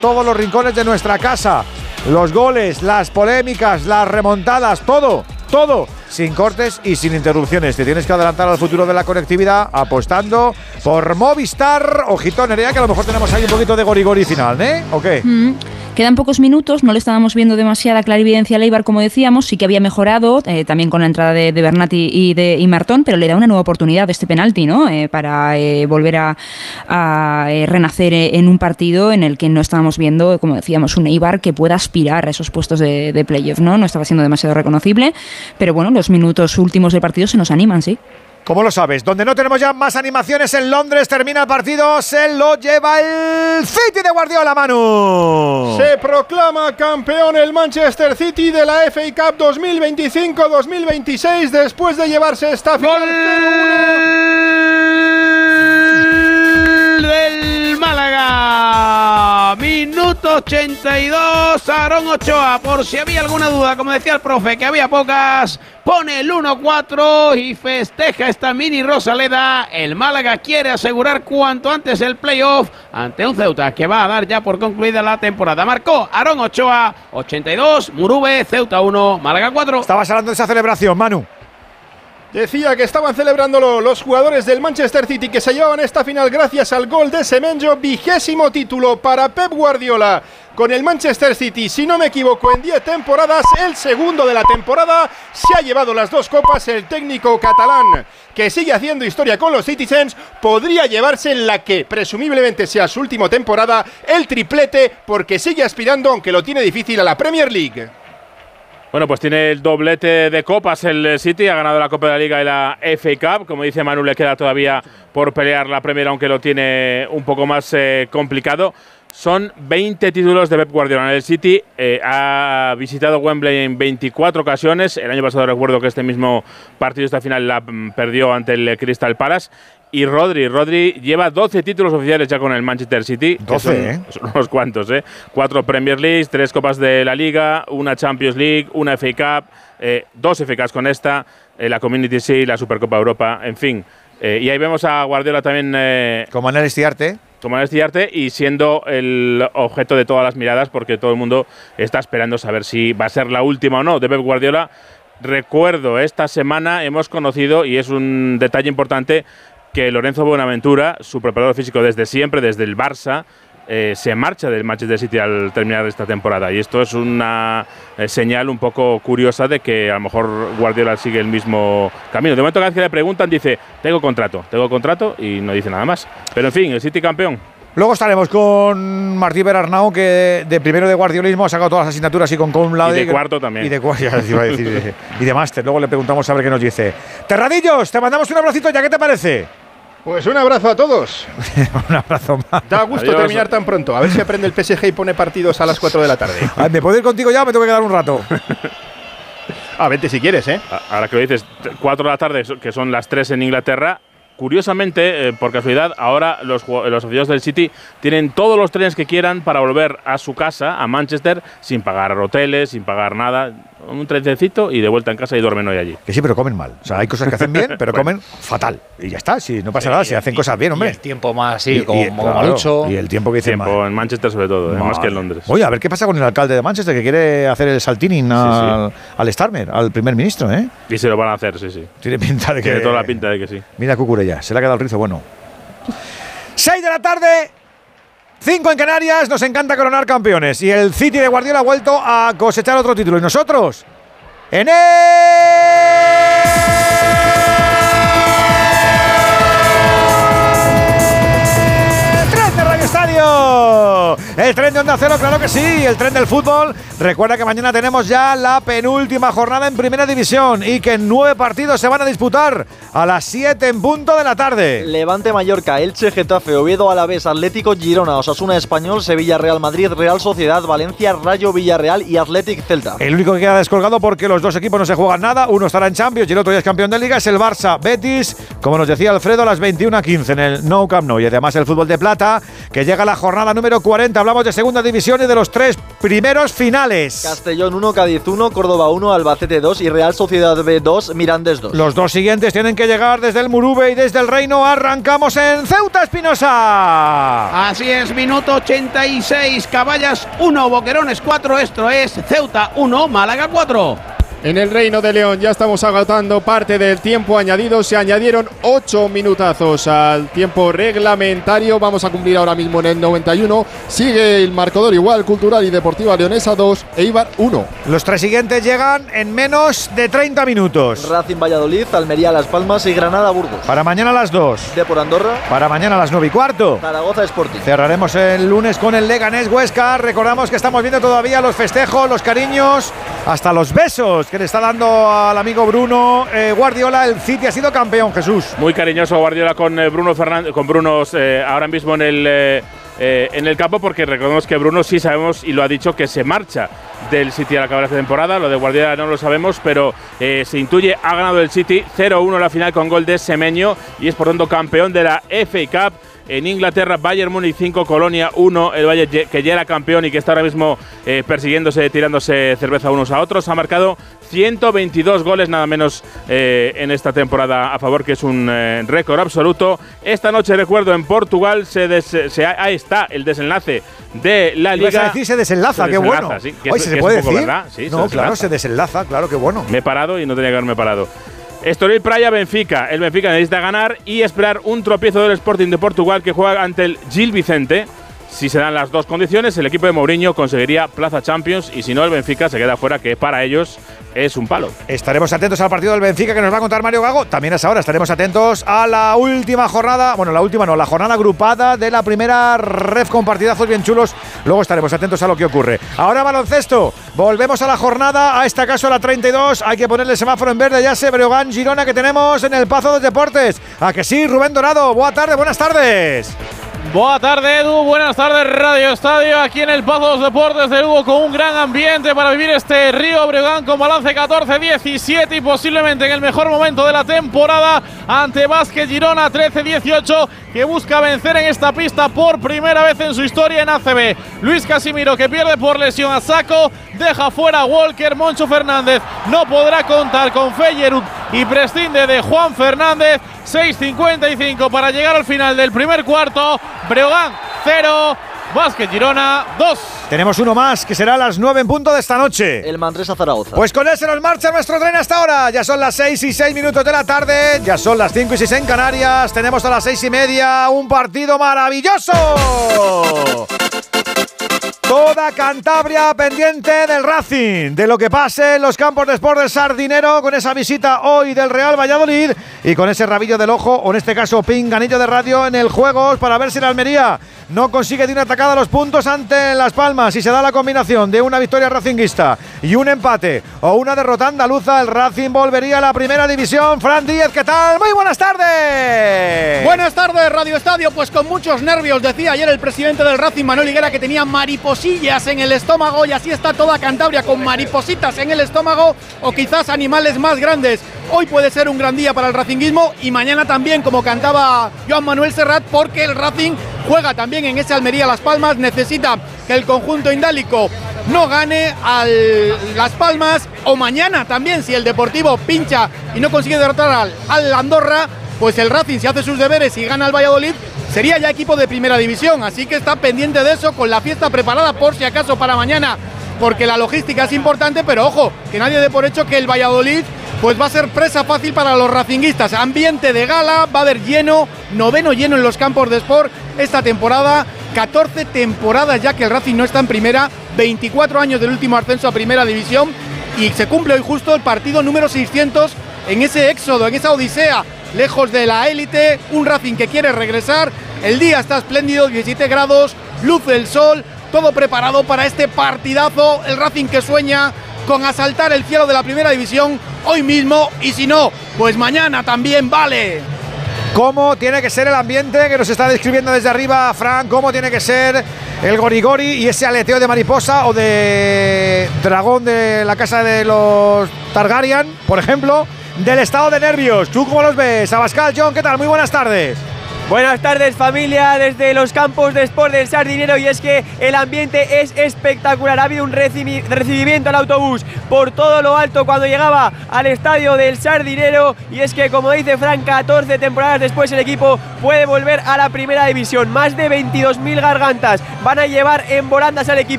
todos los rincones de nuestra casa. Los goles, las polémicas, las remontadas, todo, sin cortes y sin interrupciones. Te tienes que adelantar al futuro de la conectividad apostando por Movistar. Ojito, Nerea, que a lo mejor tenemos ahí un poquito de gorigori final, ¿eh? ¿O qué? Quedan pocos minutos, no le estábamos viendo demasiada clarividencia a Eibar, como decíamos, sí que había mejorado, también con la entrada de Bernat y Martón, pero le da una nueva oportunidad de este penalti, ¿no? Para volver a renacer en un partido en el que no estábamos viendo, como decíamos, un Eibar que pueda aspirar a esos puestos de playoff, ¿no? No estaba siendo demasiado reconocible, pero bueno, los minutos últimos del partido se nos animan, sí. ¿Cómo lo sabes? Donde no tenemos ya más animaciones en Londres, termina el partido, se lo lleva el City de Guardiola, Manu. Se proclama campeón el Manchester City de la FA Cup 2025-2026 después de llevarse esta final. ¡Gol del Málaga! Minuto 82, Aarón Ochoa, por si había alguna duda, como decía el profe, que había pocas, pone el 1-4 y festeja esta mini Rosaleda. El Málaga quiere asegurar cuanto antes el playoff ante un Ceuta que va a dar ya por concluida la temporada. Marcó Aarón Ochoa, 82, Murube, Ceuta 1, Málaga 4. Estabas hablando de esa celebración, Manu. Decía que estaban celebrándolo los jugadores del Manchester City que se llevaban esta final gracias al gol de Semenyo, 20º título para Pep Guardiola con el Manchester City, si no me equivoco, en 10 temporadas, el segundo de la temporada. Se ha llevado las dos copas el técnico catalán, que sigue haciendo historia con los Citizens. Podría llevarse en la que presumiblemente sea su última temporada el triplete, porque sigue aspirando, aunque lo tiene difícil, a la Premier League. Bueno, pues tiene el doblete de copas el City, ha ganado la Copa de la Liga y la FA Cup. Como dice Manu, le queda todavía por pelear la Premier, aunque lo tiene un poco más complicado. Son 20 títulos de Pep Guardiola en el City. Ha visitado Wembley en 24 ocasiones. El año pasado recuerdo que este mismo partido, esta final, la perdió ante el Crystal Palace. Y Rodri lleva 12 títulos oficiales ya con el Manchester City. 12, son unos cuantos, 4 Premier League, 3 Copas de la Liga, una Champions League, una FA Cup, 2 FA Cups con esta, la Community Shield, la Supercopa Europa, en fin. Y ahí vemos a Guardiola también… como en el Estiarte. Como en Estiarte, y siendo el objeto de todas las miradas, porque todo el mundo está esperando saber si va a ser la última o no de Pep Guardiola. Recuerdo, esta semana hemos conocido, y es un detalle importante, que Lorenzo Buenaventura, su preparador físico desde siempre, desde el Barça, se marcha del Manchester City al terminar esta temporada. Y esto es una señal un poco curiosa de que a lo mejor Guardiola sigue el mismo camino. De momento, cada vez que le preguntan, dice, tengo contrato, y no dice nada más. Pero en fin, el City campeón. Luego estaremos con Martí Berarnau, que de primero de guardiolismo ha sacado todas las asignaturas y con cum laude. Y de cuarto también. Y de cuarto, iba a decir, y de máster. Luego le preguntamos a ver qué nos dice. Terradillos, te mandamos un abracito ya, ¿qué te parece? Pues un abrazo a todos. Un abrazo más. Da gusto terminar tan pronto. A ver si aprende el PSG y pone partidos a las 4 de la tarde. Ay, ¿me puedo ir contigo ya o me tengo que quedar un rato? Vete si quieres, Ahora que lo dices, 4 de la tarde, que son las 3 en Inglaterra. Curiosamente, por casualidad, ahora los aficionados del City tienen todos los trenes que quieran para volver a su casa, a Manchester, sin pagar hoteles, sin pagar nada. Un trencecito y de vuelta en casa y duermen hoy allí. Que sí, pero comen mal. O sea, hay cosas que hacen bien, pero bueno, comen fatal. Y ya está, sí, no pasa nada, si hacen cosas bien, hombre. Y el tiempo más, sí, como mucho. Y el tiempo que dicen mal. En Manchester sobre todo, más que en Londres. Oye, a ver qué pasa con el alcalde de Manchester, que quiere hacer el saltining al Starmer, al primer ministro, ¿eh? Y se lo van a hacer, sí. Tiene pinta de que… Tiene toda la pinta de que sí. Mira Cucurella, se le ha quedado el rizo bueno. 6 de la tarde… 5 en Canarias, nos encanta coronar campeones. Y el City de Guardiola ha vuelto a cosechar otro título. Y nosotros… ¡en el tren de Radio Estadio! El tren de Onda Cero, claro que sí, el tren del fútbol. Recuerda que mañana tenemos ya la penúltima jornada en Primera División y que 9 partidos se van a disputar a las 7 en punto de la tarde. Levante Mallorca, Elche Getafe, Oviedo Alavés, Atlético Girona, Osasuna Español, Sevilla Real Madrid, Real Sociedad, Valencia Rayo Villarreal y Athletic Celta. El único que queda descolgado porque los dos equipos no se juegan nada, uno estará en Champions y el otro ya es campeón de Liga, es el Barça Betis, como nos decía Alfredo, a las 21:15 en el Nou Camp Nou. Y además el fútbol de plata, que llega a la jornada número 40 20:40. Hablamos de segunda división y de los 3 primeros finales. Castellón 1, Cádiz 1, Córdoba 1, Albacete 2 y Real Sociedad B 2, Mirandés 2. Los 2 siguientes tienen que llegar desde el Murube y desde el Reino. Arrancamos en Ceuta, Espinosa. Así es, minuto 86, Caballas 1, Boquerones 4, esto es Ceuta 1, Málaga 4. En el Reino de León ya estamos agotando parte del tiempo añadido. Se añadieron 8 minutazos al tiempo reglamentario. Vamos a cumplir ahora mismo en el 91. Sigue el marcador igual, Cultural y Deportiva Leonesa 2, Eibar 1. Los 3 siguientes llegan en menos de 30 minutos. Racing Valladolid, Almería Las Palmas y Granada Burgos. Para mañana a las 2. Depor Andorra. Para mañana a las 9:15. Zaragoza Sporting. Cerraremos el lunes con el Leganés Huesca. Recordamos que estamos viendo todavía los festejos, los cariños, hasta los besos que le está dando al amigo Bruno Guardiola. El City ha sido campeón, Jesús. Muy cariñoso Guardiola con Bruno Fernández, con Bruno ahora mismo en el campo, porque recordemos que Bruno sí sabemos, y lo ha dicho, que se marcha del City al acabar esta temporada. Lo de Guardiola no lo sabemos, pero se intuye, ha ganado el City 0-1 la final con gol de Semenyo y es por tanto campeón de la FA Cup. En Inglaterra, Bayern Múnich 5, Colonia 1, el Bayern que ya era campeón y que está ahora mismo persiguiéndose, tirándose cerveza unos a otros. Ha marcado 122 goles nada menos en esta temporada a favor, que es un récord absoluto. Esta noche, recuerdo, en Portugal ahí está el desenlace de la Liga. ¿Vas a decir se desenlaza? ¡Qué bueno! Sí, Oye, ¿se puede decir? ¿Verdad? Sí, no, claro, se desenlaza, claro, qué bueno. Me he parado y no tenía que haberme parado. Estoril Praia Benfica. El Benfica necesita ganar y esperar un tropiezo del Sporting de Portugal, que juega ante el Gil Vicente. Si se dan las dos condiciones, el equipo de Mourinho conseguiría plaza Champions, y si no, el Benfica se queda fuera, que para ellos es un palo. Estaremos atentos al partido del Benfica que nos va a contar Mario Gago. También a esa hora estaremos atentos a la última jornada, bueno, la última no, la jornada agrupada de la primera ref con partidazos bien chulos. Luego estaremos atentos a lo que ocurre. Ahora baloncesto, volvemos a la jornada, a este caso a la 32. Hay que ponerle semáforo en verde, ya sé, Breogán, Girona, que tenemos en el Pazo de Deportes. ¿A que sí, Rubén Dorado? Buenas tardes. Buenas tardes, Edu. Buenas tardes, Radio Estadio. Aquí en el Pazo de los Deportes de Lugo, con un gran ambiente para vivir este Río Breogán con balance 14-17 y posiblemente en el mejor momento de la temporada ante Básquet Girona 13-18, que busca vencer en esta pista por primera vez en su historia en ACB. Luis Casimiro, que pierde por lesión a Saco, deja fuera a Walker. Moncho Fernández no podrá contar con Feyerud y prescinde de Juan Fernández. 6:55 para llegar al final del primer cuarto. Breogán 0, Básquet Girona 2. Tenemos uno más que será a las 9 en punto de esta noche. El Manresa Zaragoza. Pues con él se nos marcha nuestro tren hasta ahora. Ya son las 6:06 de la tarde. Ya son las 5:06 en Canarias. Tenemos a las 6:30 un partido maravilloso. Toda Cantabria pendiente del Racing, de lo que pase en los campos de Sport del Sardinero, con esa visita hoy del Real Valladolid y con ese rabillo del ojo, o en este caso pinganillo de radio en el juego, para ver si la Almería no consigue de una atacada los puntos ante Las Palmas. Si se da la combinación de una victoria racinguista y un empate o una derrota andaluza, el Racing volvería a la primera división. Fran Díez, ¿qué tal? Muy buenas tardes. Buenas tardes, Radio Estadio. Pues con muchos nervios, decía ayer el presidente del Racing, Manuel Higuera, que tenía mariposillas en el estómago, y así está toda Cantabria, con maripositas en el estómago, o quizás animales más grandes. Hoy puede ser un gran día para el racinguismo, y mañana también, como cantaba Joan Manuel Serrat, porque el Racing juega también en ese Almería Las Palmas. Necesita que el conjunto indálico no gane al Las Palmas, o mañana también, si el Deportivo pincha y no consigue derrotar al Andorra, pues el Racing, si hace sus deberes y gana al Valladolid, sería ya equipo de primera división. Así que está pendiente de eso, con la fiesta preparada por si acaso para mañana, porque la logística es importante. Pero ojo, que nadie dé por hecho que el Valladolid pues va a ser presa fácil para los racinguistas. Ambiente de gala, va a haber lleno, 9º lleno en los campos de Sport esta temporada. 14 temporadas ya que el Racing no está en primera, 24 años del último ascenso a primera división, y se cumple hoy justo el partido número 600 en ese éxodo, en esa odisea, lejos de la élite. Un Racing que quiere regresar. El día está espléndido, 17 grados, luce el sol, todo preparado para este partidazo. El Racing que sueña con asaltar el cielo de la primera división hoy mismo, y si no, pues mañana también vale. ¿Cómo tiene que ser el ambiente que nos está describiendo desde arriba, Fran? ¿Cómo tiene que ser el gorigori y ese aleteo de mariposa o de dragón de la casa de los Targaryen, por ejemplo, del estado de nervios? ¿Tú cómo los ves? Abascal, John, ¿qué tal? Muy buenas tardes. Buenas tardes familia, desde los campos de Sport del Sardinero, y es que el ambiente es espectacular. Ha habido un recibimiento al autobús por todo lo alto cuando llegaba al estadio del Sardinero, y es que, como dice Fran, 14 temporadas después el equipo puede volver a la primera división. Más de 22.000 gargantas van a llevar en volandas al equipo.